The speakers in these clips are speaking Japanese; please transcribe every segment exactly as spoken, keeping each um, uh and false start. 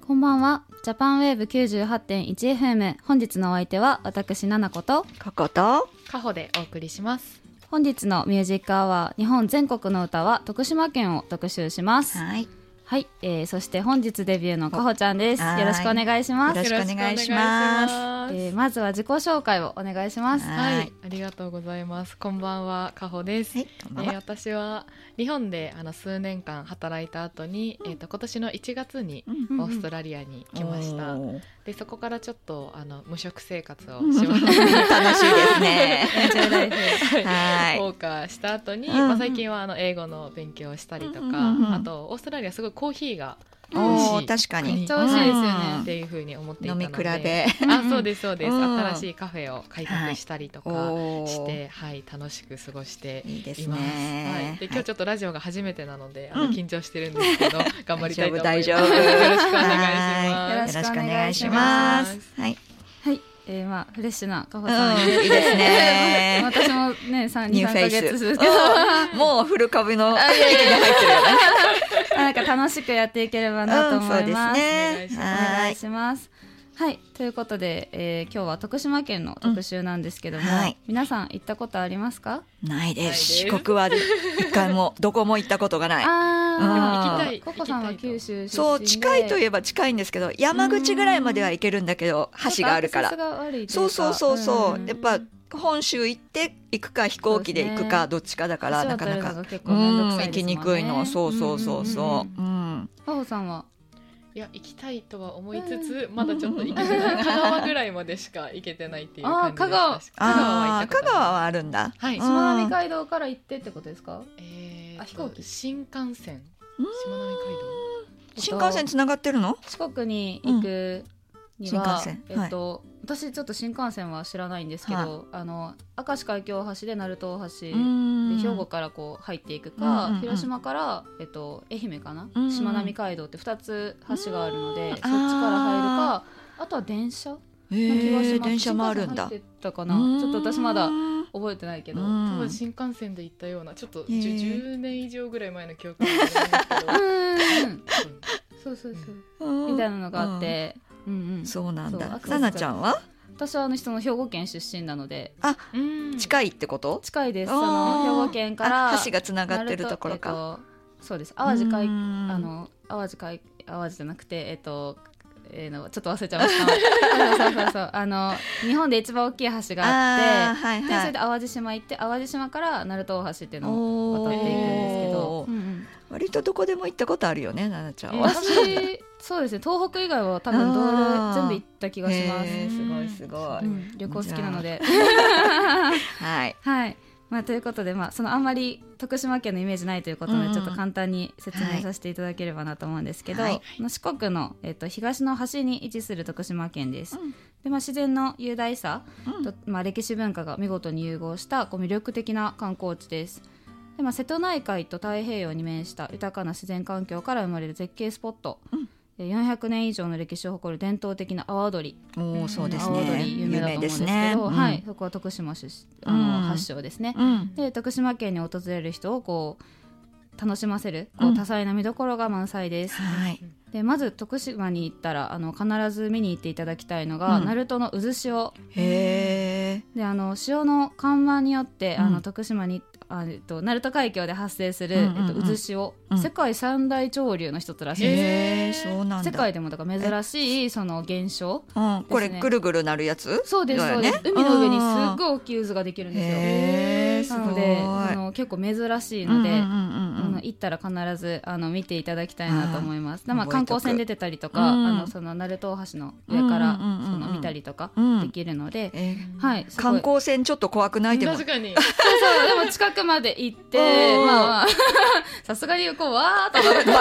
こんばんは。ジャパンウェーブ きゅうじゅうはちてんいちエフエム、 本日のお相手は私ななことこことかほでお送りします。 本日のミュージックアワー、日本全国の歌は徳島県を特集します。 はい、 はい、えー、そして本日デビューのかほちゃんです。よろしくお願いします。 よろしくお願いします。 えー、まずは自己紹介をお願いします。 はい、はい、ありがとうございます。こんばんは、かほです。はい、こんばんは。えー、私は日本であの数年間働いた後に、うん、えー、と今年のいちがつにオーストラリアに来ました。うんうん、でそこからちょっとあの無職生活をします。楽しいですね。 はい、謳歌した後に、まあ、最近はあの英語の勉強をしたりとか、うんうん、あとオーストラリアすごいコーヒーが美味しい。 確かにめっちゃ美味しいですよね、 うん、っていう風に思っていたので、 飲み比べあ、そうですそうです、うん、新しいカフェを開拓したりとかして、はい、はい、楽しく過ごしています。いいですね。はい、で今日ちょっとラジオが初めてなので、はい、あの緊張してるんですけど、うん、頑張りたいと思います。 大丈夫、 よろしくお願いします。 よろしくお願いします。 はい、 はい、えー、まあフレッシュなかほさん、 うん、いいですね。 私もね、さん、に、さんかげつですけど、 もうフル株の域に入ってるよね。 なんか楽しくやっていければなと思います。 うん、そうですね。 お願いします。はい、ということで、えー、今日は徳島県の特集なんですけども、うん、はい、皆さん行ったことありますか？ ないです。四国は一回もどこも行ったことがない。 ああ、でも行きたい。 ココさんは九州出身で、 そう、近いといえば近いんですけど、山口ぐらいまでは行けるんだけど、橋があるから。そうそうそうそう、やっぱ本州行って行くか飛行機で行くかどっちかだから、なかなか行きにくいの。そうそうそうそう。 かほさんは？ いや、行きたいとは思いつつ、うん、まだちょっと行けてない。香川ぐらいまでしか行けてないっていう感じでした。 香川、 香川は行ったことある。香川はあるんだ。 はい、 しまなみ海道から行ってってことですか？ えー、 あ、飛行機、 新幹線、しまなみ海道、 新幹線つながってるの？ 四国に行くには、 うん、 えっと、はい、私ちょっと新幹線は知らないんですけど、はい、あの明石海峡大橋で鳴門大橋で兵庫からこう入っていくか、うんうんうん、広島から、えっと、愛媛かな、うんうん、しまなみ海道ってふたつ橋があるので、そっちから入るか、あとは電車の気がします。 電車もあるんだ。 新幹線入ってたかな、ちょっと私まだ覚えてないけど、 多分新幹線で行ったような、ちょっと じゅ, じゅうねん以上ぐらい前の記憶があるんですけど、うん、 そうそうそう、みたいなのがあって、うんうん、 そうなんだ。ななちゃんは？ 私はあの人の兵庫県出身なので、 あ、近いってこと？ 近いです。その兵庫県から橋がつながってるところか。 えっと、そうです。淡路海、あの淡路海、淡路じゃなくて、えっと、えー、のちょっと忘れちゃいました。そうそうそうそう、あの日本で一番大きい橋があって、はいはい、でそれで淡路島行って、淡路島から鳴門大橋っていうのを渡っていくんですけど、うんうん、 割とどこでも行ったことあるよね、ななちゃんは。 私そうですね、東北以外は多分道路全部行った気がします。 すごいすごい、 うん、旅行好きなのではい、 はい、まあ、ということで、まあ、そのあんまり徳島県のイメージないということで、うん、ちょっと簡単に説明させていただければなと思うんですけど、はい、四国の、えっと、東の端に位置する徳島県です。うん、で、まあ、自然の雄大さと、うん、まあ、歴史文化が見事に融合したこう魅力的な観光地です。で、まあ、瀬戸内海と太平洋に面した豊かな自然環境から生まれる絶景スポット、うん、よんひゃくねん以上の歴史を誇る伝統的な阿波踊り。 お、そうですね、 阿波踊り有名だと思うんですけど、 ね、うん、 はい、そこは徳島出あの、うん、発祥ですね。うん、で、徳島県に訪れる人をこう楽しませるこう多彩な見どころが満載です。 うん、はい、 で、まず徳島に行ったらあの必ず見に行っていただきたいのが、うん、鳴門の渦潮。 へー。 で、あの潮の緩和によって、うん、あの徳島にあえっと、鳴門海峡で発生する、うんうんうん、えっと、渦潮、うん、世界三大潮流の一つらしいです。 へー、そうなんだ。 世界でもだから珍しいその現象、 うん、これぐるぐるなるやつ？ そうです、そうです、海の上にすっごい大きい渦ができるんですよ。へー、なのであの結構珍しいので、うんうんうんうん、あの行ったら必ずあの見ていただきたいなと思います。まあ、観光船出てたりとか、うん、あのその鳴門大橋の上からその見たりとかできるので、うんうんうん、はい、 観光船ちょっと怖くない？でも確かにそうそう、でも近くまで行ってまあさすがにこうわーっと巻き込まれ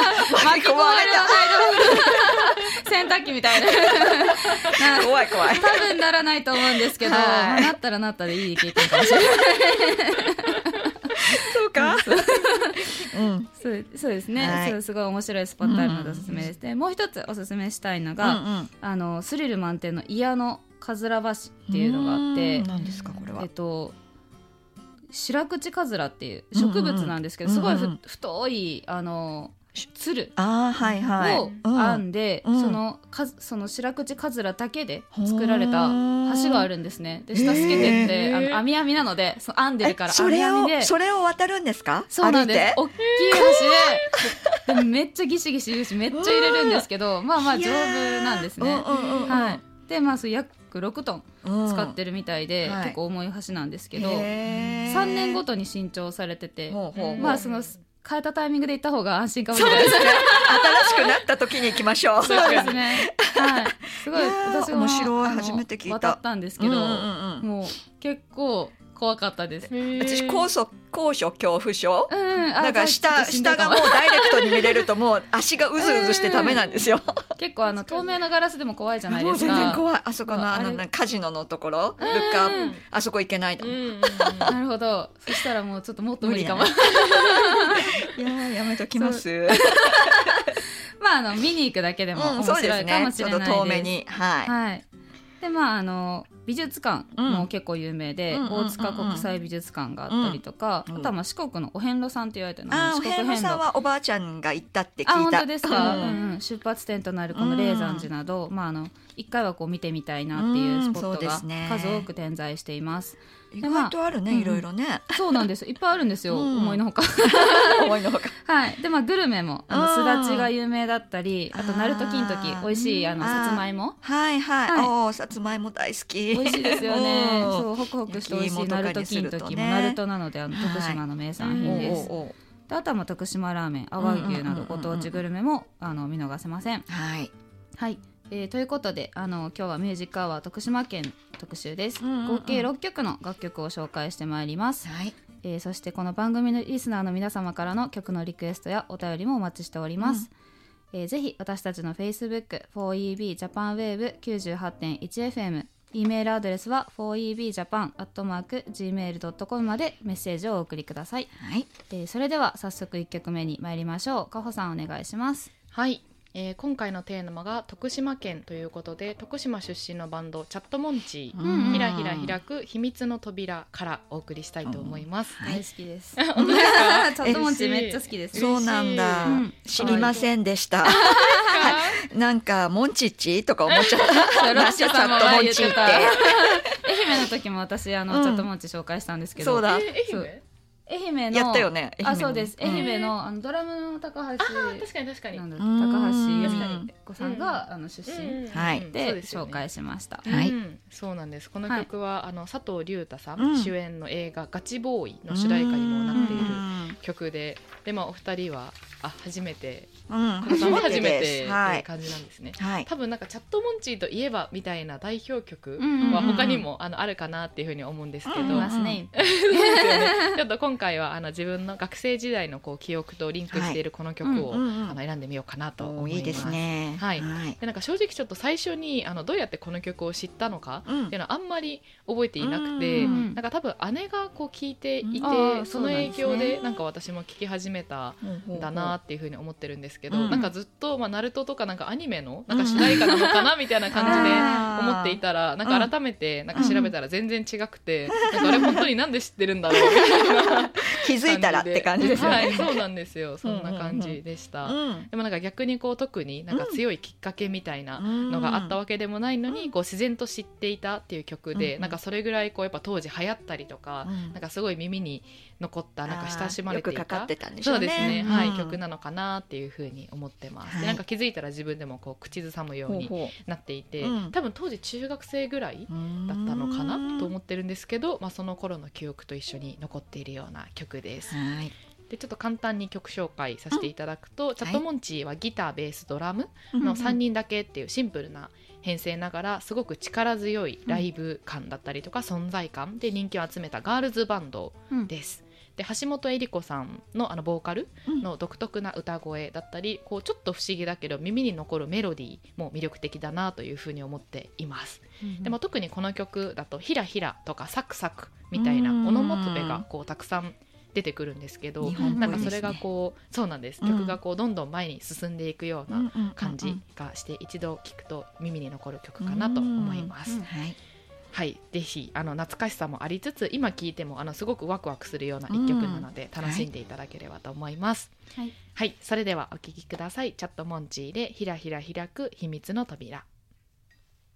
た洗濯機みたいな怖い怖い、 多分ならないと思うんですけど、まあ、なったらなったでいい経験かもしれないそうか、 うん、そうそうですね、はい、そう、すごい面白いスポットあるのでおすすめです。で、もう一つおすすめしたいのが、うんうん、あのスリル満点の祖谷のかずら橋っていうのがあって、 何ですかこれは？ えっと白口カズラっていう植物なんですけど、うんうん、すごいふ、うんうん、太いあの鶴あ、はいはい、 を編んで、うん、そのかその白口かずらだけで作られた橋があるんですね。で下透けてって、あの網網なのでその編んでるからそれを網網でそれを渡るんですか？ そうなんです。大きい橋ででもめっちゃギシギシ言うしめっちゃ入れるんですけど、まあまあ丈夫なんですね。はい。でまあそう約ろくトン使ってるみたいで、うん、結構重い橋なんですけど、はい、さんねんごとに新調されてて、ほうほうほう、まあその変えたタイミングで行った方が安心かもしれないですね。 新しくなった時に行きましょう。 そうですね。はい。すごい私も面白い、初めて聞いた。 渡ったんですけど、うんうんうん、もう結構怖かったです。 私高所高所恐怖症、うん、だから下下がもうダイレクトに見れるともう足がうずうずしてダメなんですよ。 結構あの透明なガラスでも怖いじゃないですか。 もう全然怖い。あそこのあのカジノのところ、ルックアップ、あそこ行けないの。 なるほど。そしたらもうちょっともっと無理かも。 いややめときます。 まああの見に行くだけでも面白いかもしれないです。 ちょっと遠目に、はい。 はい。でまああの美術館も結構有名で、うん、大塚国際美術館があったりとか、うん、あとはまあ四国のお遍路さんって言われてるの。 あ、お遍路さんはおばあちゃんが行ったって聞いた。 あ、本当ですか。うんうん、出発点となるこの霊山寺など、うん、まああの一回はこう見てみたいなっていうスポットが数多く点在しています。 意外とあるね、まあ、いろいろね、 うん、そうなんです。いっぱいあるんですよ、うん、思いのほか思いのほかはい。でまあグルメもあのすだちが有名だったり、あと鳴門金時美味しいあのさつまいも、 はいはい、はい、おさつまいも大好き。 美味しいですよね。そうホクホクして美味しい鳴門金時も鳴門なのであの徳島の名産品です、はい、であとはまあ徳島ラーメン、阿波牛などご当地グルメもあの見逃せません。 はい、 はい。えー、ということであの今日はミュージックアワー徳島県特集です、うんうんうん、合計ろっきょくの楽曲を紹介してまいります、はい。えー、そしてこの番組のリスナーの皆様からの曲のリクエストやお便りもお待ちしております、うん。えー、ぜひ私たちの Facebook フォーイービー ジャパンウェーブ きゅうじゅうはちてんいちエフエム、 E メールアドレスは フォーイービージャパン アットマーク ジーメール ドットコム までメッセージをお送りください、はい。えー、それでは早速いっきょくめに参りましょう。かほさんお願いします。 はい。えー、今回のテーマが徳島県ということで、徳島出身のバンドチャットモンチー、ひらひら開く秘密の扉からお送りしたいと思います。 大好きです。チャットモンチーめっちゃ好きです。 そうなんだ、うん、知りませんでした。なんかモンチッチとか思っちゃった。 ロッチさんも前言ってた。愛媛の時も私あの、うん、チャットモンチー紹介したんですけど、 そうだ、 え愛媛愛媛のやったよね。 あ、そうです。愛媛のあのドラムの高橋、あ、 確かに確かに、 なんだ高橋康子さんがあの出身で紹介しました。 はい。そうなんです。この曲はあの佐藤隆太さん主演の映画ガチボーイの主題歌にもなっている曲で、でまあお二人はあ初めて、このさんは初めてっていう感じなんですね。多分なんかチャットモンチーといえばみたいな代表曲は他にもあのあるかなっていうふうに思うんですけど、 ますね。 ちょっと今回はあの自分の学生時代のこう記憶とリンクしているこの曲を、はい、うんうん、あの選んでみようかなと思います。 いいですね。 はい。はい、でなんか正直ちょっと最初にあのどうやってこの曲を知ったのかっていうのはあんまり覚えていなくて、うん、なんか多分姉がこう聞いていて、うん、その影響でなんか私も聞き始めたんだなっていうふうに思ってるんですけど、うん、なんかずっとまあナルトとかなんかアニメのなんか主題歌なのかなみたいな感じで思っていたら、なんか改めてなんか調べたら全然違くて、なんかあれ本当になんで知ってるんだろうみたいな気づいたらって感じですよね。 はい、そうなんですよ。そんな感じでした。うんうんうん、でもなんか逆にこう特になんか強いきっかけみたいなのがあったわけでもないのに、うん、こう自然と知っていたっていう曲で、うん、なんかそれぐらいこうやっぱ当時流行ったりとか、うん、なんかすごい耳に残ったなんか親しまれていた、 よくかかってたんでしょうね。 そうですね、 うん、 はい、曲なのかなっていうふうに思ってます。はい、でなんか気づいたら自分でもこう口ずさむようになっていて、ほうほう、多分当時中学生ぐらいだったのかなと思ってるんですけど、まあ、その頃の記憶と一緒に残っているような曲です。はい。でちょっと簡単に曲紹介させていただくと、うん、チャットモンチーはギター、ベース、ドラムのさんにんだけっていうシンプルな編成ながらすごく力強いライブ感だったりとか存在感で人気を集めたガールズバンドです。うん、で橋本恵里子さん の, あのボーカルの独特な歌声だったり、こうちょっと不思議だけど耳に残るメロディーも魅力的だなというふうに思っています。うん、でも特にこの曲だとヒラヒラとかサクサクみたいなオノマトペがこうたくさん出てくるんですけど、ね、なんかそれがこうそうなんです、うん、曲がこうどんどん前に進んでいくような感じがして、一度聴くと耳に残る曲かなと思います。 はい、ぜひあの懐かしさもありつつ今聴いてもあのすごくワクワクするような一曲なので、うん、楽しんでいただければと思います、はいはい、それではお聴きください。チャットモンチーでひらひら開く秘密の扉。